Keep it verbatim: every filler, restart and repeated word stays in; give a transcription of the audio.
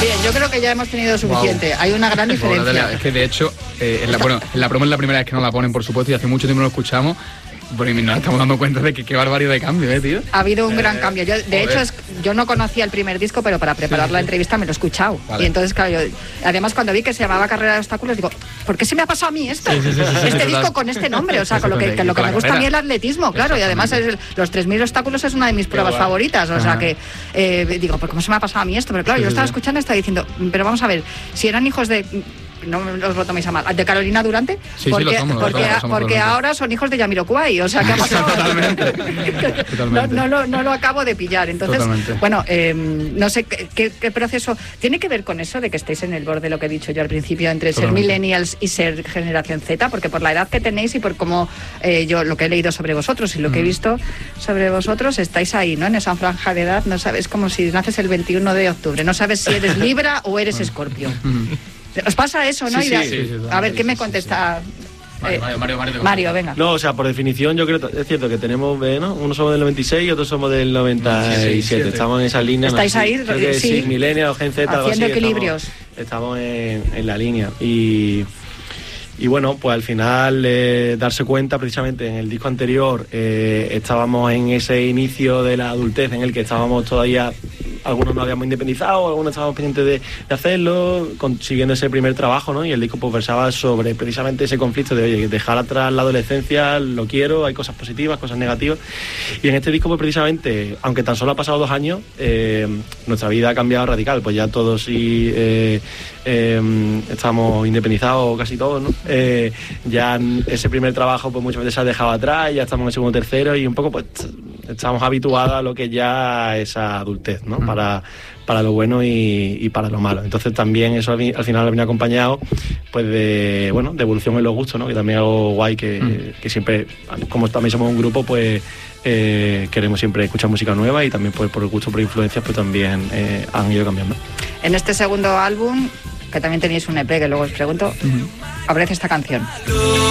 Bien, yo creo que ya hemos tenido suficiente. Wow. Hay una gran diferencia. Bueno, es que de hecho, eh, en la, bueno, en la promo es la primera vez que nos la ponen, por supuesto, y hace mucho tiempo no lo escuchamos. Bueno, y nos estamos dando cuenta de que qué barbaridad de cambio, ¿eh, tío? Ha habido un eh, gran cambio. Yo, de joder. hecho, es, yo no conocía el primer disco, pero para preparar sí, la sí. entrevista me lo he escuchado. Vale. Y entonces, claro, yo, además cuando vi que se llamaba Carrera de Obstáculos, digo, ¿por qué se me ha pasado a mí esto? Sí, sí, sí, sí, este sí, disco total. Con este nombre, o sea, con lo que, que, lo que me gusta a mí el atletismo, claro, y además es, los tres mil obstáculos es una de mis pruebas bueno. favoritas, o Ajá. sea que, eh, digo, ¿por cómo se me ha pasado a mí esto? Pero claro, sí, yo estaba sí. escuchando y estaba diciendo, pero vamos a ver, si eran hijos de... no os lo toméis a mal, de Carolina Durante, sí, porque, sí, lo somos, porque, lo somos, somos porque ahora son hijos de Jamiroquai, o sea, ¿qué ha pasado? Totalmente. Totalmente. No, no, no, no lo acabo de pillar, entonces, Totalmente. bueno, eh, no sé ¿qué, qué, qué proceso, ¿tiene que ver con eso de que estéis en el borde, lo que he dicho yo al principio, entre Totalmente. ser millennials y ser generación Z? Porque por la edad que tenéis y por cómo eh, yo lo que he leído sobre vosotros y lo que he visto sobre vosotros, estáis ahí, ¿no? En esa franja de edad, no sabes, como si naces el veintiuno de octubre, no sabes si eres Libra o eres Escorpio. ¿Os pasa eso, no? Sí, sí, sí, sí, a ver, ¿qué sí, me sí, contesta? Mario, Mario, Mario, Mario, Mario, venga. No, o sea, por definición yo creo, es cierto que tenemos, ¿no? Unos somos del noventa y seis y otros somos del noventa y siete. Estamos en esa línea. ¿Estáis no, ahí? Sí, creo que sí. sí, Millennials, Gen Z, algo haciendo así, equilibrios. Estamos, estamos en, en la línea. Y... Y bueno, pues al final eh, darse cuenta, precisamente en el disco anterior eh, estábamos en ese inicio de la adultez en el que estábamos todavía, algunos nos habíamos independizado, algunos estábamos pendientes de, de hacerlo, consiguiendo ese primer trabajo, ¿no? Y el disco pues versaba sobre precisamente ese conflicto de, oye, dejar atrás la adolescencia, lo quiero, hay cosas positivas, cosas negativas. Y en este disco pues precisamente, aunque tan solo ha pasado dos años, eh, nuestra vida ha cambiado radical, pues ya todos sí eh, eh, estamos independizados, casi todos, ¿no? Eh, ya ese primer trabajo pues muchas veces se ha dejado atrás, ya estamos en el segundo, tercero y un poco pues estamos habituados a lo que ya es adultez, ¿no? Mm. Para, para lo bueno y, y para lo malo. Entonces también eso al, al final viene acompañado pues de, bueno, de evolución en los gustos, ¿no? Que también es algo guay que, mm. que siempre, como también somos un grupo, pues eh, queremos siempre escuchar música nueva y también pues por el gusto, por influencias, pues también eh, han ido cambiando. En este segundo álbum, que también tenéis un E P que luego os pregunto, uh-huh. aparece esta canción.